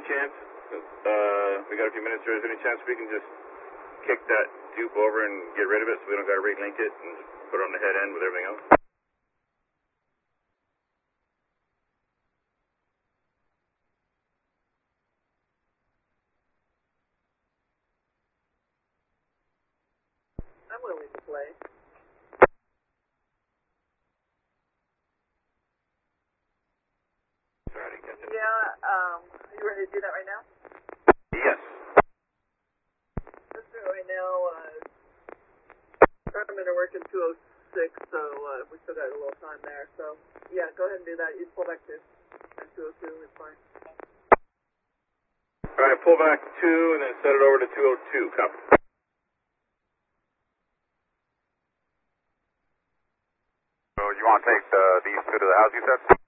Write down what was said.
any chance, we got a few minutes here, is there any chance we can just kick that dupe over and get rid of it so we don't got to relink it and just put it on the head end with everything else? I'm willing to play. Sorry, I didn't catch it. Yeah, are you ready to do that right now? Yes. Let's do it right now. I'm going to work in 206, so we still got a little time there. So, yeah, go ahead and do that. You pull back to 202, it's fine. All right, pull back 2 and then set it over to 202. Copy. So you want to take these two to the house, you said?